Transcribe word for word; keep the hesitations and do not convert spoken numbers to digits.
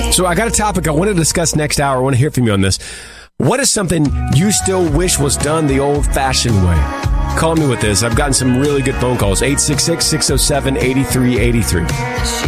So I got a topic I want to discuss next hour. I want to hear from you on this. What is something you still wish was done the old-fashioned way? Call me with this. I've gotten some really good phone calls. eight six six, six oh seven, eight three eight three.